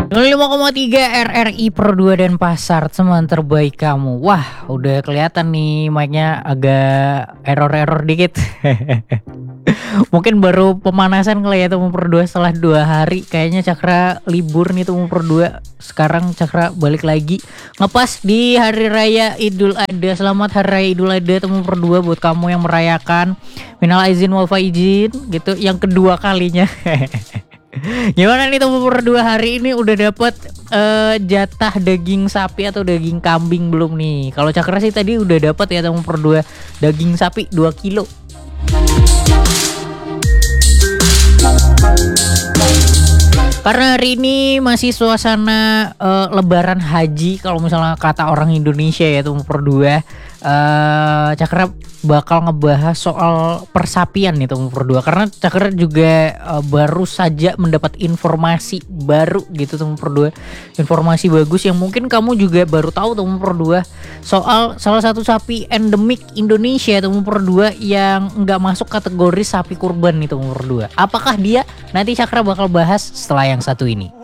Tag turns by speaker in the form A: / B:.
A: 5,3 RRI Pro 2 dan Pasar, teman terbaik kamu. Wah, udah kelihatan nih mic-nya agak error-error dikit. Mungkin baru pemanasan kali ya Temu Pro 2 setelah 2 hari. Kayaknya Cakra libur nih Temu Pro 2. Sekarang Cakra balik lagi ngepas di Hari Raya Idul Adha. Selamat Hari Raya Idul Adha Temu Pro 2 buat kamu yang merayakan. Minal aizin wal faizin gitu yang kedua kalinya. Gimana nih Temu Pro 2 hari ini udah dapet jatah daging sapi atau daging kambing belum nih? Kalau Cakra sih tadi udah dapet ya Temu Pro 2 daging sapi 2 kilo. Karena hari ini masih suasana lebaran haji kalau misalnya kata orang Indonesia ya Temu Pro 2. Cakra bakal ngebahas soal persapian nih Temu Pro 2 karena Cakra juga baru saja mendapat informasi baru gitu Temu Pro 2. Informasi bagus yang mungkin kamu juga baru tahu Temu Pro 2 soal salah satu sapi endemik Indonesia Temu Pro 2 yang nggak masuk kategori sapi kurban nih Temu Pro 2. Apakah dia? Nanti Cakra bakal bahas setelah yang satu ini.